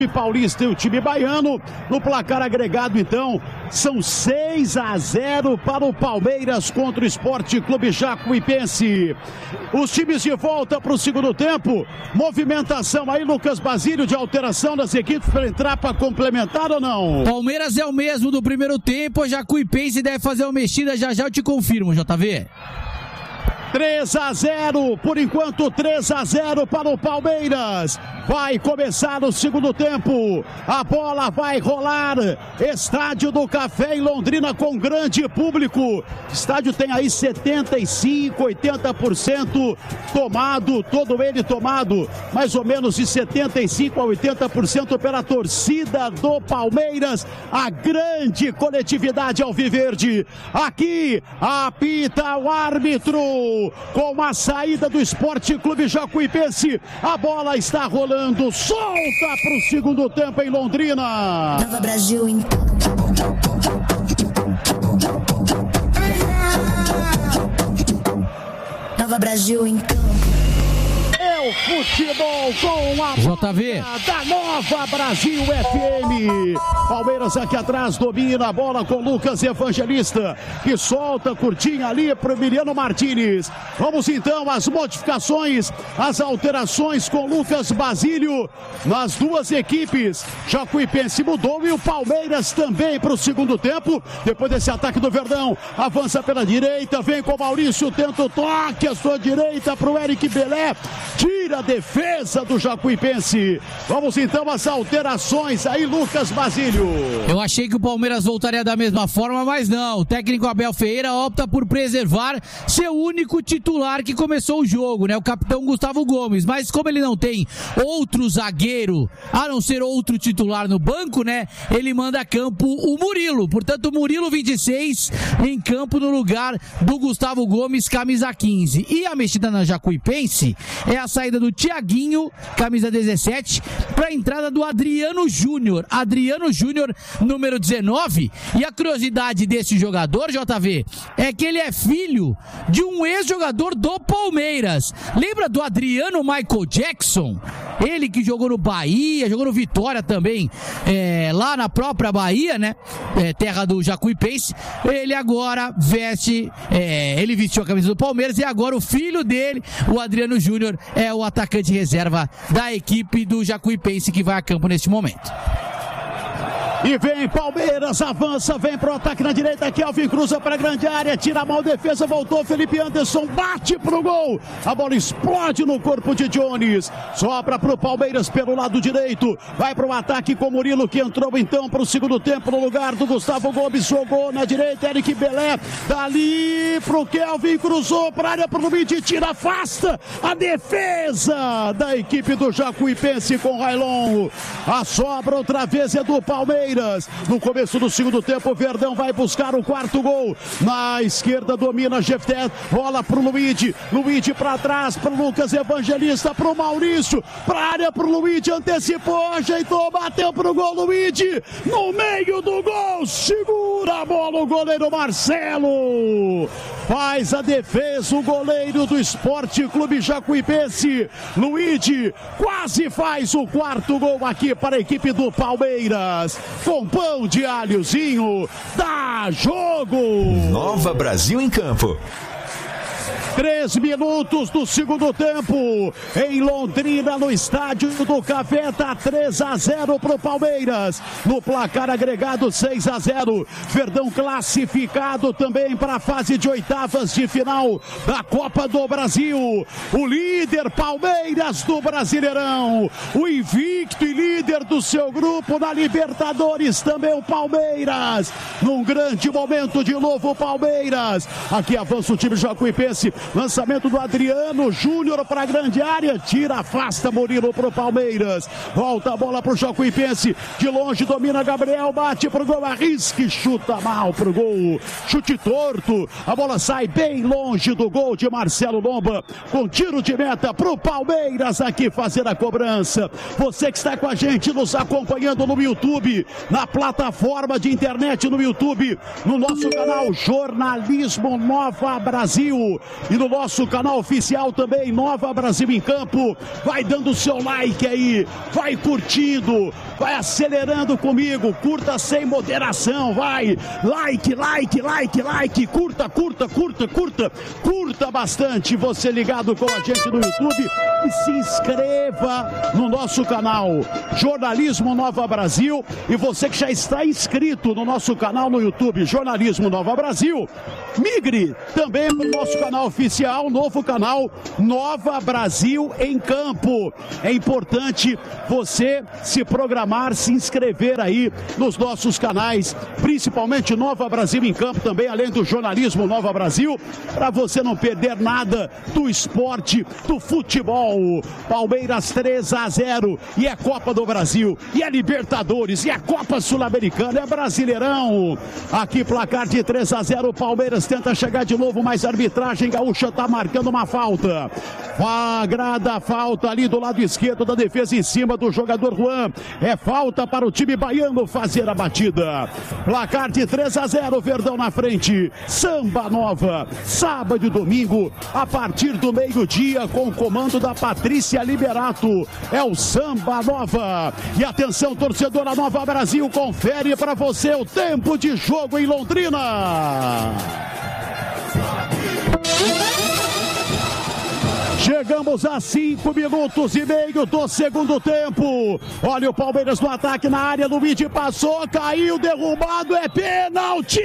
Paulista e o time baiano. No placar agregado, então, são 6-0 para o Palmeiras contra o Sport Clube Jacuipense. Os times de volta para o segundo tempo. Movimentação aí, Lucas Basílio, de alteração das equipes para entrar para complementar ou não? Palmeiras é o mesmo do primeiro tempo. A Jacuipense deve fazer uma mexida. Já eu te confirmo, JV. 3-0, por enquanto 3-0 para o Palmeiras. Vai começar o segundo tempo. A bola vai rolar. Estádio do Café em Londrina com grande público. O estádio tem aí 75, 80% tomado, todo ele tomado, mais ou menos de 75 a 80% pela torcida do Palmeiras. A grande coletividade alviverde. Aqui apita o árbitro. Com a saída do Sport Clube Jacuipense, a bola está rolando, solta para o segundo tempo em Londrina. Nova Brasil em Nova Brasil em o futebol com a JV da Nova Brasil FM. Palmeiras aqui atrás domina a bola com Lucas Evangelista, que solta curtinha ali para o Emiliano Martins. Vamos então às modificações, as alterações com Lucas Basílio nas duas equipes. Jacuipense mudou e o Palmeiras também para o segundo tempo. Depois desse ataque do Verdão, avança pela direita, vem com o Maurício, tenta o toque à sua direita para o Eric Belé. Tira a defesa do Jacuipense. Vamos então às alterações aí, Lucas Basílio. Eu achei que o Palmeiras voltaria da mesma forma, mas não. O técnico Abel Ferreira opta por preservar seu único titular que começou o jogo, né? O capitão Gustavo Gomes. Mas como ele não tem outro zagueiro, a não ser outro titular no banco, né? Ele manda a campo o Murilo. Portanto, o Murilo 26 em campo no lugar do Gustavo Gomes, camisa 15. E a mexida na Jacuipense é a saída do Thiaguinho, camisa 17, para a entrada do Adriano Júnior. Adriano Júnior, número 19. E a curiosidade desse jogador, JV, é que ele é filho de um ex-jogador do Palmeiras. Lembra do Adriano Michael Jackson? Ele que jogou no Bahia, jogou no Vitória também, lá na própria Bahia, né? Terra do Jacuipense. Ele agora ele vestiu a camisa do Palmeiras e agora o filho dele, o Adriano Júnior, é o atacante reserva da equipe do Jacuipense que vai a campo neste momento. E vem Palmeiras, avança, vem pro ataque na direita, Kelvin cruza para a grande área, tira a mão, defesa, voltou, Felipe Anderson, bate pro gol, a bola explode no corpo de Jones, sobra pro Palmeiras pelo lado direito, vai pro ataque com Murilo, que entrou então pro segundo tempo no lugar do Gustavo Gomes, jogou na direita, Eric Belé, dali pro Kelvin, cruzou para a área pro Lumide, tira, afasta a defesa da equipe do Jacuipense com Railon, a sobra outra vez é do Palmeiras. No começo do segundo tempo, o Verdão vai buscar o quarto gol. Na esquerda domina Jefté, rola pro Luigi para trás, pro Lucas Evangelista, pro Maurício, pra área pro Luigi, antecipou, ajeitou, bateu pro gol, Luigi, no meio do gol, segura a bola o goleiro Marcelo, faz a defesa o goleiro do Sport Clube Jacuipense, Luigi quase faz o quarto gol aqui para a equipe do Palmeiras. Com pão de alhozinho, dá jogo! Nova Brasil em campo. 3 minutos do segundo tempo, em Londrina, no estádio do Café, tá 3-0 pro Palmeiras, no placar agregado 6-0, Verdão classificado também para a fase de oitavas de final da Copa do Brasil, o líder Palmeiras do Brasileirão, o invicto e líder do seu grupo na Libertadores, também o Palmeiras, num grande momento de novo o Palmeiras, aqui avança o time Jacuipense, lançamento do Adriano Júnior para a grande área, tira, afasta Murilo pro Palmeiras, volta a bola pro Jacuipense, de longe domina Gabriel, bate pro gol, arrisca e chuta mal pro gol, chute torto, a bola sai bem longe do gol de Marcelo Lomba, com tiro de meta pro Palmeiras aqui fazer a cobrança. Você que está com a gente nos acompanhando no YouTube, na plataforma de internet no YouTube, no nosso canal Jornalismo Nova Brasil, e no nosso canal oficial também, Nova Brasil em Campo. Vai dando o seu like aí, vai curtindo, vai acelerando comigo, curta sem moderação, vai, like, curta bastante, você ligado com a gente no YouTube e se inscreva no nosso canal Jornalismo Nova Brasil, e você que já está inscrito no nosso canal no YouTube Jornalismo Nova Brasil, migre também para o nosso canal oficial, novo canal Nova Brasil em Campo. É importante você se programar, se inscrever aí nos nossos canais, principalmente Nova Brasil em Campo também, além do Jornalismo Nova Brasil, para você não perder nada do esporte, do futebol. Palmeiras 3-0, e é Copa do Brasil, e é Libertadores, e é Copa Sul-Americana, é Brasileirão. Aqui placar de 3-0, o Palmeiras tenta chegar de novo, mas a arbitragem gaúcha está marcando uma falta. Flagrada a falta ali do lado esquerdo da defesa em cima do jogador Juan. É falta para o time baiano fazer a batida. Placar de 3-0, Verdão na frente. Samba Nova, sábado e domingo, a partir do meio-dia, com o comando da Patrícia Liberato. É o Samba Nova. E atenção, torcedora Nova Brasil, confere para você o tempo de jogo em Londrina. Chegamos a 5 minutos e meio do segundo tempo. Olha o Palmeiras no ataque na área. Luigi passou, caiu, derrubado. É pênalti!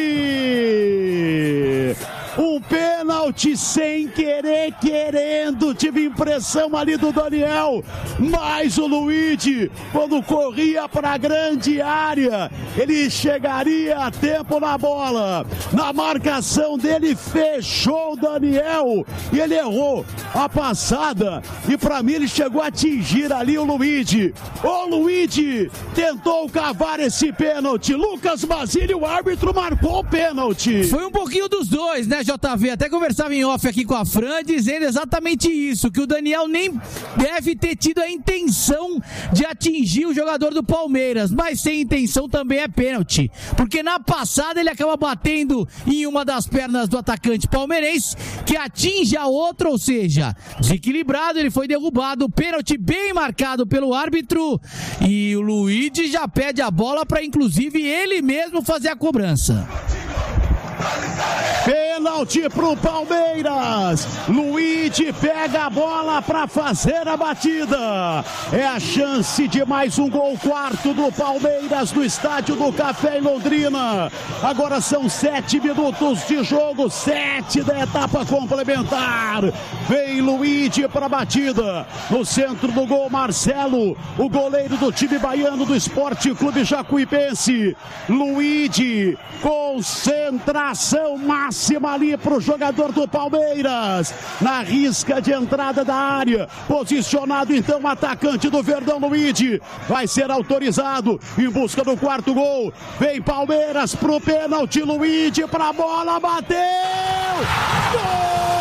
Um pênalti sem querer, querendo. Tive impressão ali do Daniel. Mas o Luigi, quando corria para a grande área, ele chegaria a tempo na bola. Na marcação dele, fechou o Daniel. E ele errou a passada, e para mim ele chegou a atingir ali o Luigi. O Luigi tentou cavar esse pênalti. Lucas Basílio, o árbitro, marcou o pênalti. Foi um pouquinho dos dois, né, JV? Até conversava em off aqui com a Fran, dizendo exatamente isso, que o Daniel nem deve ter tido a intenção de atingir o jogador do Palmeiras, mas sem intenção também é pênalti, porque na passada ele acaba batendo em uma das pernas do atacante palmeirense, que atinge a outra, ou seja, desequilibrado, ele foi derrubado. Pênalti bem marcado pelo árbitro, e o Luigi já pede a bola para inclusive ele mesmo fazer a cobrança. Pênalti pro Palmeiras. Luigi pega a bola para fazer a batida. É a chance de mais um gol, quarto do Palmeiras no estádio do Café em Londrina. Agora são 7 minutos de jogo, 7 da etapa complementar. Vem Luigi para a batida. No centro do gol, Marcelo, o goleiro do time baiano do Esporte Clube Jacuipense. Luigi, concentração máxima ali para o jogador do Palmeiras, na risca de entrada da área, posicionado então o atacante do Verdão, Luigi, vai ser autorizado em busca do quarto gol. Vem Palmeiras pro pênalti, Luigi para a bola, bateu! Gol!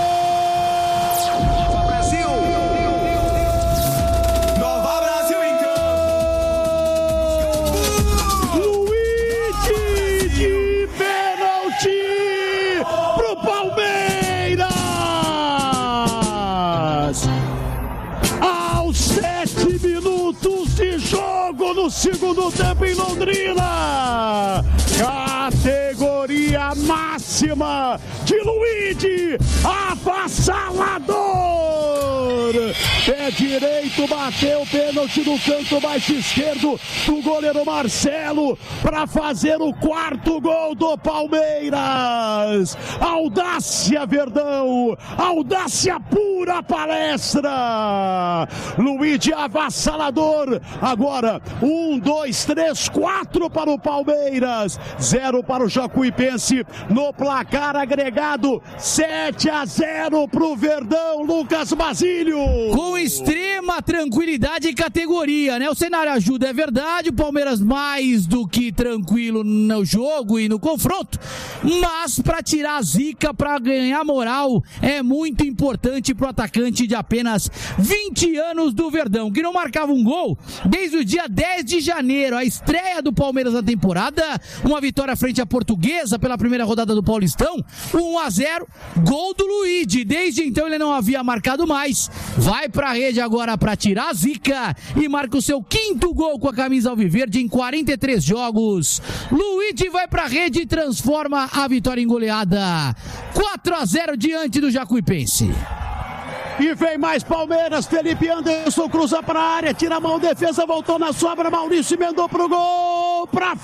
No segundo tempo em Londrina, categoria máxima de Luigi, avassalador, pé direito, bateu, pênalti no canto baixo esquerdo do goleiro Marcelo, para fazer o quarto gol do Palmeiras. Audácia, Verdão, audácia pura, palestra. Luigi avassalador. Agora 1, 2, 3, 4 para o Palmeiras, 0 para o Jacuipense. No placar agregado, 7-0 para o Verdão. Lucas Basílio, com extrema tranquilidade e categoria, né? O cenário ajuda, é verdade, o Palmeiras mais do que tranquilo no jogo e no confronto, mas para tirar a zica, para ganhar moral, é muito importante para o atacante de apenas 20 anos do Verdão, que não marcava um gol desde o dia 10 de janeiro, a estreia do Palmeiras na temporada, uma vitória frente frente à Portuguesa pela primeira rodada do Paulistão, 1-0, gol do Luigi. Desde então ele não havia marcado mais. Vai pra rede agora pra tirar a zica e marca o seu 5º gol com a camisa alviverde em 43 jogos. Luigi vai pra rede e transforma a vitória em goleada. 4-0 diante do Jacuipense. E vem mais Palmeiras, Felipe Anderson cruza para a área, tira a mão, defesa, voltou na sobra, Maurício emendou pro gol, para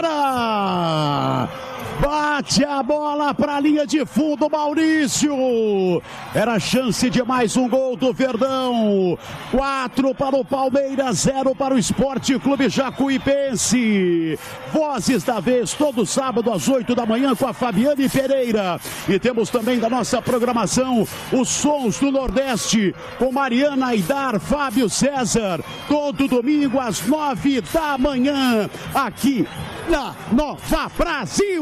fora! Bate a bola para a linha de fundo, Maurício. Era chance de mais um gol do Verdão. 4 para o Palmeiras, 0 para o Esporte Clube Jacuipense. Vozes da vez, todo sábado às 8 da manhã com a Fabiane Pereira. E temos também da nossa programação os Sons do Nordeste com Mariana Aidar, Fábio César. Todo domingo às 9 da manhã aqui na Nova Brasil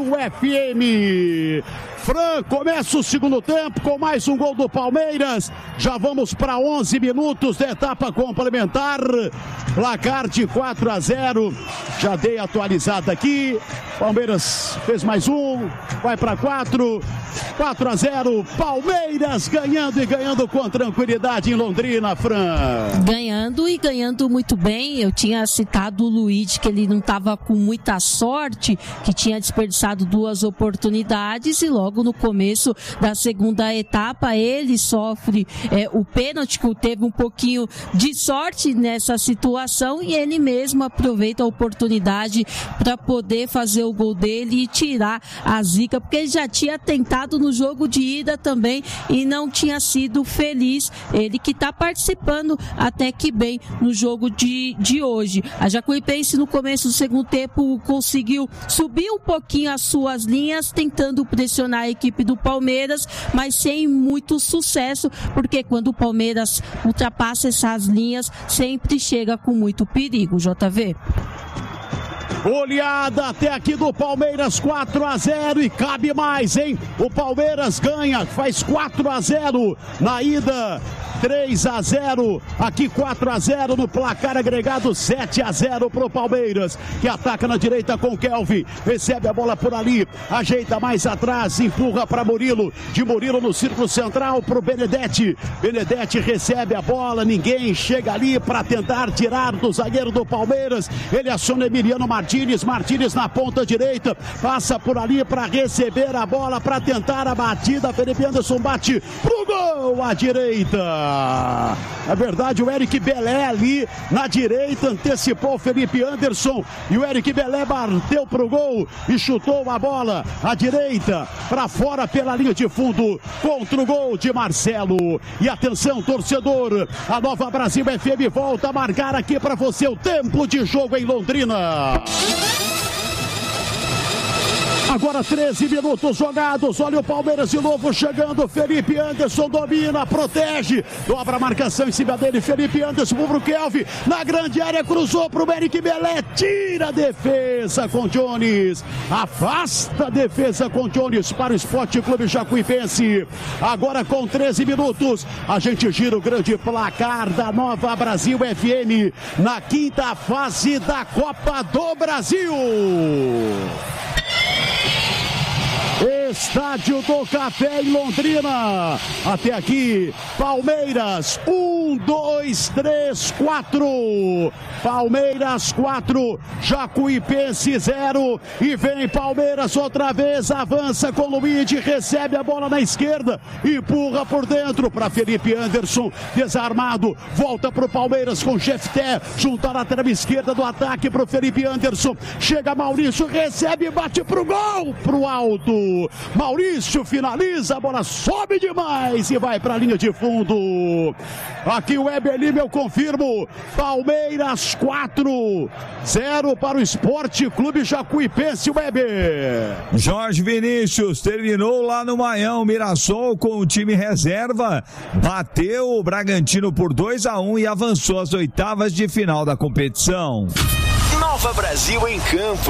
FM. Fran, começa o segundo tempo com mais um gol do Palmeiras. Já vamos para 11 minutos da etapa complementar. Placar de 4-0. Já dei atualizada aqui. Palmeiras fez mais um. Vai para 4. 4-0. Palmeiras ganhando e ganhando com tranquilidade em Londrina, Fran. Ganhando e ganhando muito bem. Eu tinha citado o Luiz, que ele não estava com muita sorte, que tinha desperdiçado 2 oportunidades e logo no começo da segunda etapa ele sofre o pênalti, que teve um pouquinho de sorte nessa situação e ele mesmo aproveita a oportunidade para poder fazer o gol dele e tirar a zica, porque ele já tinha tentado no jogo de ida também e não tinha sido feliz. Ele que está participando até que bem no jogo de hoje. A Jacuipense no começo do segundo tempo conseguiu subir um pouquinho as suas linhas, tentando pressionar a equipe do Palmeiras, mas sem muito sucesso, porque quando o Palmeiras ultrapassa essas linhas, sempre chega com muito perigo, JV. Goleada até aqui do Palmeiras, 4-0 e cabe mais, hein? O Palmeiras ganha, faz 4-0 na ida, 3-0, aqui 4-0 no placar agregado, 7-0 pro Palmeiras, que ataca na direita com Kelvin, recebe a bola por ali, ajeita mais atrás, empurra para Murilo, de Murilo no círculo central pro Benedetti, Benedetti recebe a bola, ninguém chega ali para tentar tirar do zagueiro do Palmeiras, ele aciona Emiliano Martins na ponta direita, passa por ali para receber a bola, para tentar a batida, Felipe Anderson bate pro gol à direita. Na verdade, o Eric Belé ali na direita antecipou o Felipe Anderson e o Eric Belé bateu pro gol e chutou a bola à direita para fora pela linha de fundo contra o gol de Marcelo. E atenção, torcedor, a Nova Brasil FM volta a marcar aqui para você o tempo de jogo em Londrina. Agora 13 minutos jogados, olha o Palmeiras de novo chegando, Felipe Anderson domina, protege, dobra a marcação em cima dele, Felipe Anderson pro Kelvin, na grande área, cruzou pro Eric Belé, tira a defesa com Jones, afasta a defesa com Jones para o Esporte Clube Jacuipense. Agora com 13 minutos, a gente gira o grande placar da Nova Brasil FM na quinta fase da Copa do Brasil. Estádio do Café em Londrina. Até aqui, Palmeiras 1, 2, 3, 4. Palmeiras 4, Jacuipense 0. E vem Palmeiras outra vez, avança com o Luigi, recebe a bola na esquerda, empurra por dentro para Felipe Anderson, desarmado, volta para o Palmeiras com Jefté, junto à lateral esquerda do ataque para o Felipe Anderson. Chega Maurício, recebe e bate pro gol, pro alto. Maurício finaliza, a bola sobe demais e vai para a linha de fundo. Aqui o Weber Lima, eu confirmo. Palmeiras 4, 0 para o Esporte Clube Jacuipense, Weber. Jorge Vinícius terminou lá no Maião, Mirassol com o time reserva, bateu o Bragantino por 2-1 e avançou às oitavas de final da competição. Nova Brasil em Campo.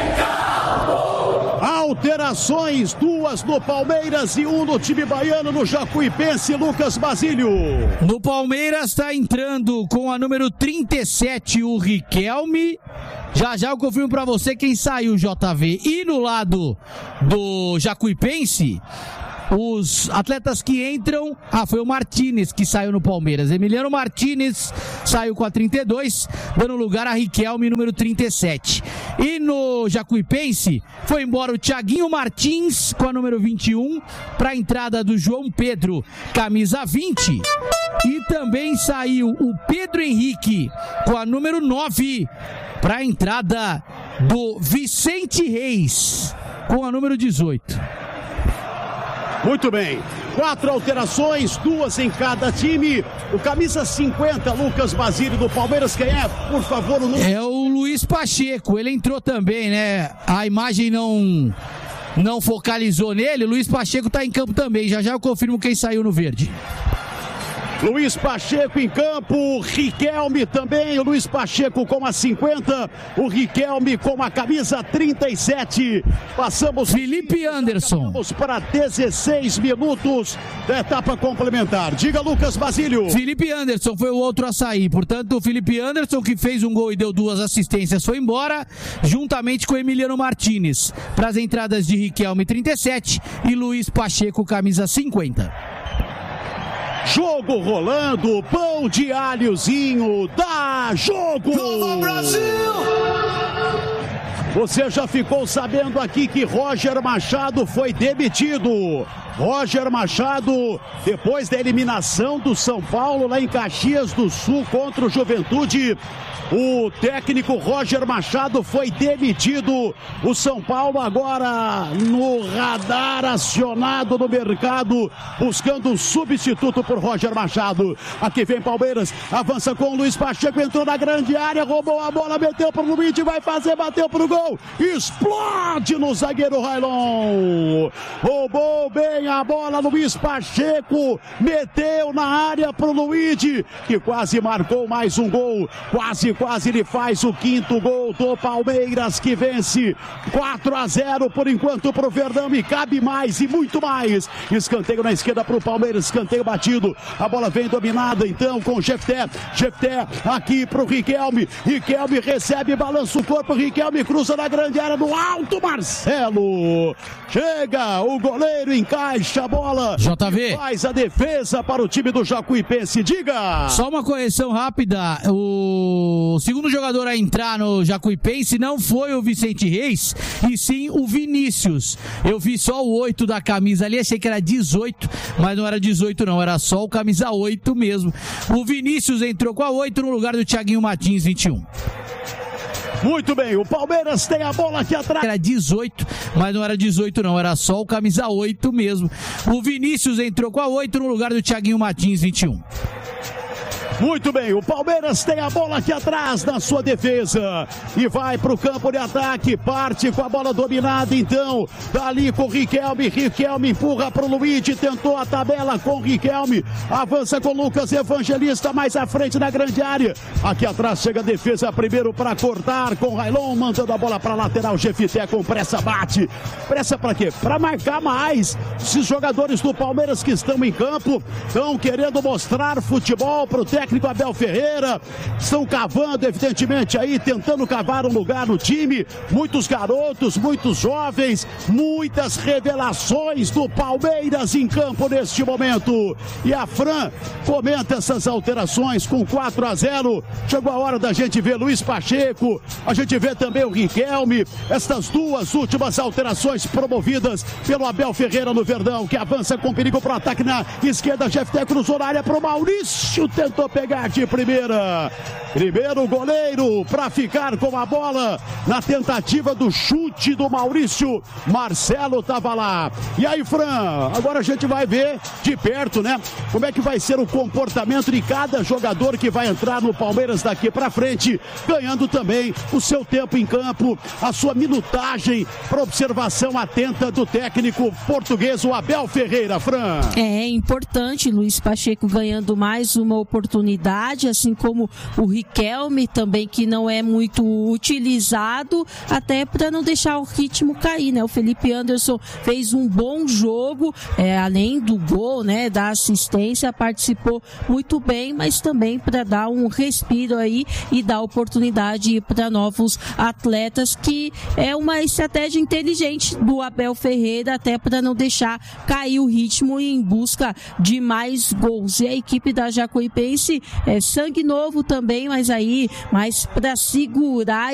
Alterações, 2 no Palmeiras e 1 no time baiano, no Jacuipense, Lucas Basílio. No Palmeiras está entrando com a número 37 o Riquelme. Já eu confirmo para você quem saiu, JV. E no lado do Jacuipense, os atletas que entram... foi o Martínez que saiu no Palmeiras. Emiliano Martínez saiu com a 32, dando lugar a Riquelme, número 37. E no Jacuipense, foi embora o Thiaguinho Martins com a número 21, para a entrada do João Pedro, camisa 20. E também saiu o Pedro Henrique com a número 9, para a entrada do Vicente Reis com a número 18. Muito bem, 4 alterações, 2 em cada time. O camisa 50, Lucas Basílio do Palmeiras, quem é? Por favor, o número... É o Luiz Pacheco, ele entrou também, né? A imagem não focalizou nele, o Luiz Pacheco tá em campo também, já eu confirmo quem saiu no verde. Luiz Pacheco em campo, Riquelme também, o Luiz Pacheco com a 50, o Riquelme com a camisa 37. Passamos Felipe Anderson. Vamos para 16 minutos da etapa complementar. Diga, Lucas Basílio. Felipe Anderson foi o outro a sair, portanto o Felipe Anderson, que fez um gol e deu 2 assistências, foi embora, juntamente com o Emiliano Martínez, para as entradas de Riquelme 37 e Luiz Pacheco camisa 50. Jogo rolando, pão de alhozinho, dá jogo! Nova Brasil! Você já ficou sabendo aqui que Roger Machado foi demitido. Roger Machado, depois da eliminação do São Paulo lá em Caxias do Sul contra o Juventude, o técnico Roger Machado foi demitido. O São Paulo agora no radar, acionado no mercado, buscando um substituto por Roger Machado. Aqui vem Palmeiras, avança com o Luiz Pacheco, entrou na grande área, roubou a bola, meteu pro Luiz, vai fazer, bateu pro gol, explode no zagueiro Railon. Roubou bem a bola, Luiz Pacheco meteu na área pro Luigi, que quase marcou mais um gol, quase ele faz o 5º gol do Palmeiras, que vence 4-0 por enquanto pro Verdão, e cabe mais e muito mais. Escanteio na esquerda pro Palmeiras, escanteio batido, a bola vem dominada então com Jefté aqui pro Riquelme recebe, balança o corpo, Riquelme cruza na grande área, no alto, Marcelo chega, o goleiro encaixa a bola, JV faz a defesa para o time do Jacuipense. Diga! Só uma correção rápida, o segundo jogador a entrar no Jacuipense não foi o Vicente Reis, e sim o Vinícius. Eu vi só o 8 da camisa ali, achei que era 18, mas não era 18 não, era só o camisa 8 mesmo. O Vinícius entrou com a 8 no lugar do Thiaguinho Martins, 21. Muito bem, o Palmeiras tem a bola aqui atrás. Era 18, mas não era 18 não, era só o camisa 8 mesmo. O Vinícius entrou com a 8 no lugar do Thiaguinho Martins, 21. Muito bem, o Palmeiras tem a bola aqui atrás na sua defesa e vai para o campo de ataque, parte com a bola dominada então, dali com o Riquelme empurra para o Luigi, tentou a tabela com o Riquelme, avança com o Lucas Evangelista mais à frente na grande área, aqui atrás chega a defesa primeiro para cortar com o Railon, mandando a bola para a lateral, Jefité com pressa, bate, pressa para quê? Para marcar mais. Esses jogadores do Palmeiras que estão em campo estão querendo mostrar futebol para o técnico Abel Ferreira, estão cavando evidentemente aí, tentando cavar um lugar no time, muitos garotos, muitos jovens, muitas revelações do Palmeiras em campo neste momento, e a Fran comenta essas alterações com 4-0, chegou a hora da gente ver Luiz Pacheco, a gente vê também o Riquelme, estas duas últimas alterações promovidas pelo Abel Ferreira no Verdão, que avança com perigo para o ataque na esquerda, Jefté cruzou na área para o Maurício, tentou pegar de primeira. Primeiro o goleiro para ficar com a bola na tentativa do chute do Maurício. Marcelo estava lá. E aí, Fran, agora a gente vai ver de perto, né? Como é que vai ser o comportamento de cada jogador que vai entrar no Palmeiras daqui para frente, ganhando também o seu tempo em campo, a sua minutagem para observação atenta do técnico português, o Abel Ferreira, Fran. É importante, Luiz Pacheco ganhando mais uma oportunidade oportunidade, assim como o Riquelme também, que não é muito utilizado, até para não deixar o ritmo cair, né? O Felipe Anderson fez um bom jogo, além do gol, né, da assistência, participou muito bem, mas também para dar um respiro aí e dar oportunidade para novos atletas, que é uma estratégia inteligente do Abel Ferreira, até para não deixar cair o ritmo e em busca de mais gols. E a equipe da Jacuipense é sangue novo também, mas aí mais para segurar